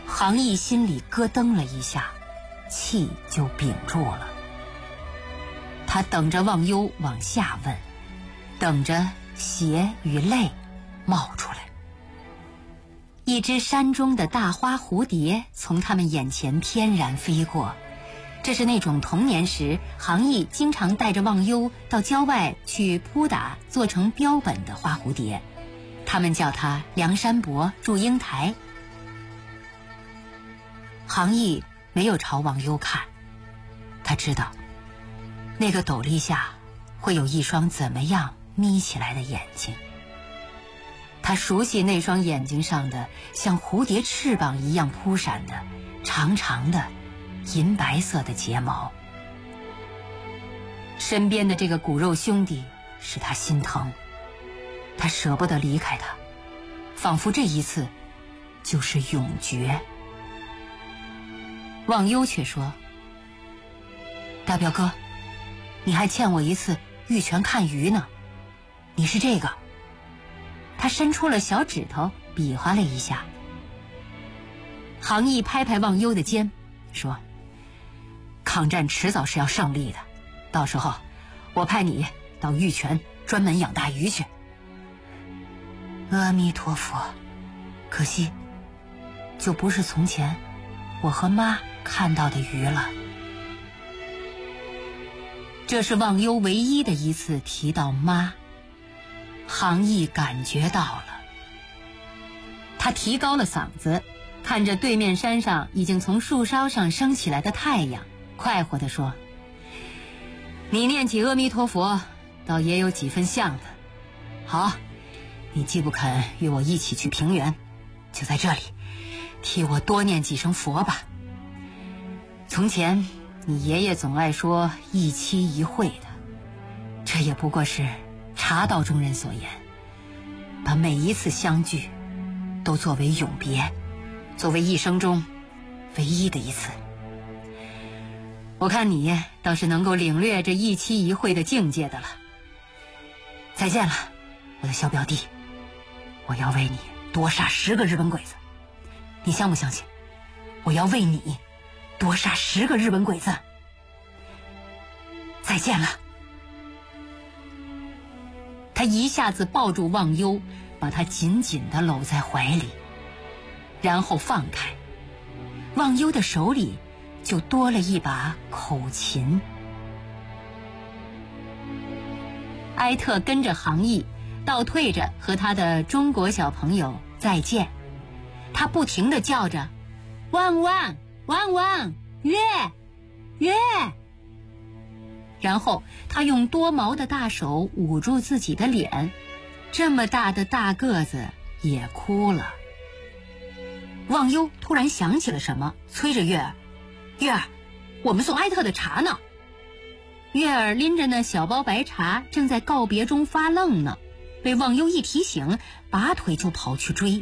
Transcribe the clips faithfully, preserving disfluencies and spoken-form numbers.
杭义心里咯噔了一下，气就屏住了。他等着忘忧往下问，等着血与泪冒出来。一只山中的大花蝴蝶从他们眼前翩然飞过，这是那种童年时杭义经常带着忘忧到郊外去扑打做成标本的花蝴蝶，他们叫它梁山伯、祝英台。杭义没有朝忘忧看，他知道那个斗笠下会有一双怎么样眯起来的眼睛。他熟悉那双眼睛上的像蝴蝶翅膀一样扑闪的长长的银白色的睫毛。身边的这个骨肉兄弟使他心疼，他舍不得离开他，仿佛这一次就是永诀。忘忧却说：大表哥，你还欠我一次玉泉看鱼呢，你是这个。他伸出了小指头比划了一下。杭义拍拍忘忧的肩说：抗战迟早是要胜利的，到时候我派你到玉泉专门养大鱼去。阿弥陀佛，可惜就不是从前我和妈看到的鱼了。这是忘忧唯一的一次提到妈，杭义感觉到了。他提高了嗓子，看着对面山上已经从树梢上升起来的太阳，快活地说：你念起阿弥陀佛倒也有几分像的。好，你既不肯与我一起去平原，就在这里替我多念几声佛吧。从前你爷爷总爱说一期一会的，这也不过是茶道中人所言，把每一次相聚都作为永别，作为一生中唯一的一次。我看你倒是能够领略这一期一会的境界的了。再见了，我的小表弟，我要为你多杀十个日本鬼子，你相不相信？我要为你多杀十个日本鬼子。再见了。他一下子抱住忘忧，把他紧紧地搂在怀里，然后放开。忘忧的手里就多了一把口琴。埃特跟着杭义倒退着和他的中国小朋友再见，他不停地叫着汪汪汪汪月月，然后他用多毛的大手捂住自己的脸，这么大的大个子也哭了。忘忧突然想起了什么，催着月儿：月儿，我们送埃特的茶呢。月儿拎着那小包白茶正在告别中发愣呢，被忘忧一提醒，拔腿就跑去追。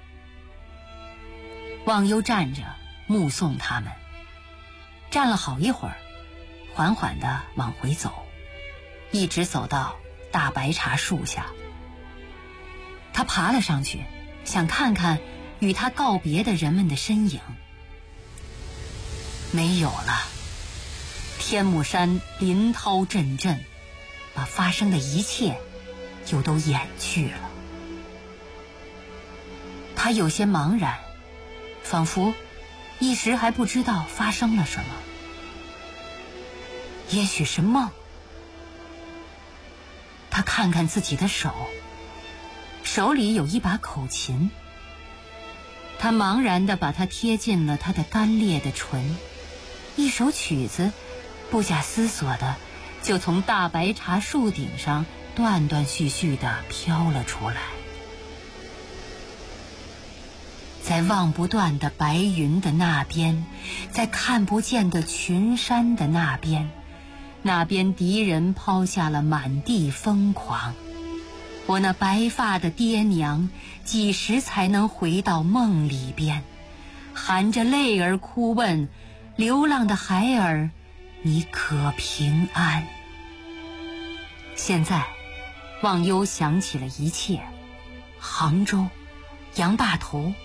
忘忧站着目送他们，站了好一会儿，缓缓地往回走，一直走到大白茶树下。他爬了上去，想看看与他告别的人们的身影。没有了，天目山林涛阵阵，把发生的一切又都掩去了。他有些茫然，仿佛一时还不知道发生了什么。也许是梦。他看看自己的手，手里有一把口琴，他茫然地把它贴近了他的干裂的唇，一首曲子不假思索地就从大白茶树顶上断断续续地飘了出来。在望不断的白云的那边，在看不见的群山的那边，那边敌人抛下了满地疯狂。我那白发的爹娘几时才能回到梦里边，含着泪儿哭问流浪的孩儿，你可平安？现在忘忧想起了一切，杭州、杨坝头